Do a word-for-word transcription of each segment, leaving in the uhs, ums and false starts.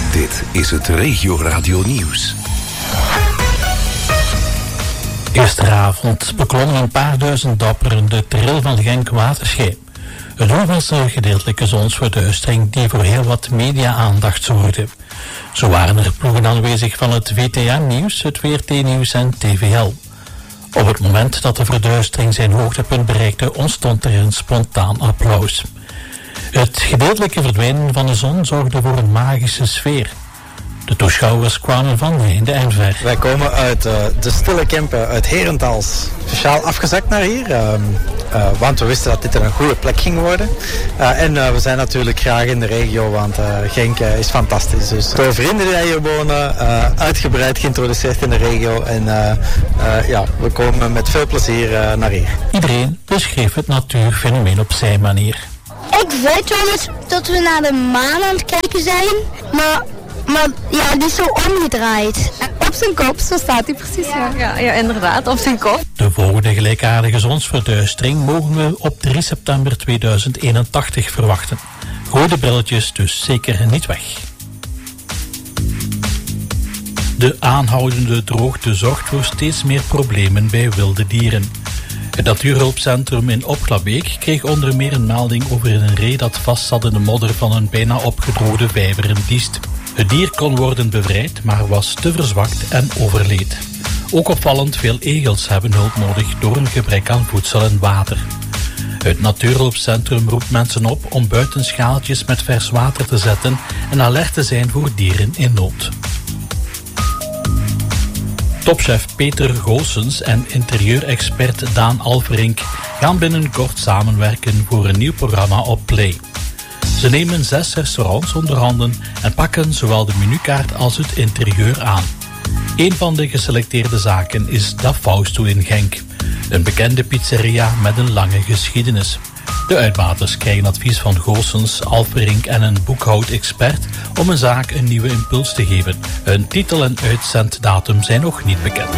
Dit is het Regio Radio Nieuws. Gisteravond beklommen een paar duizend dapperen de trail van Genk Waterschei. Het doel was een gedeeltelijke zonsverduistering die voor heel wat media-aandacht zorgde. Zo waren er ploegen aanwezig van het V T A-nieuws, het V R T-nieuws en T V L. Op het moment dat de verduistering zijn hoogtepunt bereikte, ontstond er een spontaan applaus. Het gedeeltelijke verdwijnen van de zon zorgde voor een magische sfeer. De toeschouwers kwamen van heinde en ver. Wij komen uit uh, de Stille Kempen uit Herentals. Speciaal afgezakt naar hier. Uh, uh, want we wisten dat dit een goede plek ging worden. Uh, en uh, we zijn natuurlijk graag in de regio, want uh, Genk uh, is fantastisch. Dus door vrienden die hier wonen, uh, uitgebreid geïntroduceerd in de regio. En uh, uh, ja, we komen met veel plezier uh, naar hier. Iedereen beschreef het natuurfenomeen op zijn manier. Ik weet wel eens dat we naar de maan aan het kijken zijn, maar... Maar ja, die is zo omgedraaid. Op zijn kop, zo staat hij precies. Ja, ja, ja, inderdaad, op zijn kop. De volgende gelijkaardige zonsverduistering mogen we op drie september tweeduizend eenentachtig verwachten. Gooi de brilletjes dus zeker niet weg. De aanhoudende droogte zorgt voor steeds meer problemen bij wilde dieren. Het natuurhulpcentrum in Opglabeek kreeg onder meer een melding over een ree dat vastzat in de modder van een bijna opgedroogde vijver in Diest. Het dier kon worden bevrijd, maar was te verzwakt en overleed. Ook opvallend veel egels hebben hulp nodig door een gebrek aan voedsel en water. Het natuurhulpcentrum roept mensen op om buiten schaaltjes met vers water te zetten en alert te zijn voor dieren in nood. Topchef Peter Goossens en interieurexpert Daan Alverink gaan binnenkort samenwerken voor een nieuw programma op Play. Ze nemen zes restaurants onder handen en pakken zowel de menukaart als het interieur aan. Een van de geselecteerde zaken is Da Fausto in Genk, een bekende pizzeria met een lange geschiedenis. De uitbaters krijgen advies van Goossens, Alverink en een boekhoudexpert om een zaak een nieuwe impuls te geven. Hun titel en uitzenddatum zijn nog niet bekend.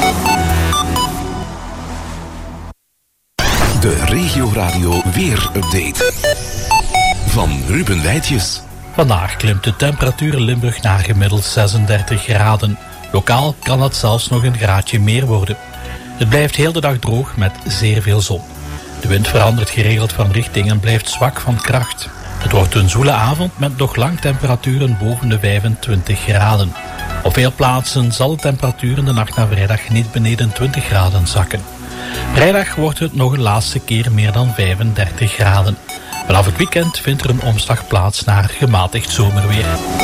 De Regio Radio Weer-update van Ruben Wijtjes. Vandaag klimt de temperatuur in Limburg naar gemiddeld zesendertig graden. Lokaal kan dat zelfs nog een graadje meer worden. Het blijft heel de dag droog met zeer veel zon. De wind verandert geregeld van richting en blijft zwak van kracht. Het wordt een zoele avond met nog lang temperaturen boven de vijfentwintig graden. Op veel plaatsen zal de temperatuur in de nacht naar vrijdag niet beneden twintig graden zakken. Vrijdag wordt het nog een laatste keer meer dan vijfendertig graden. Vanaf het weekend vindt er een omslag plaats naar gematigd zomerweer.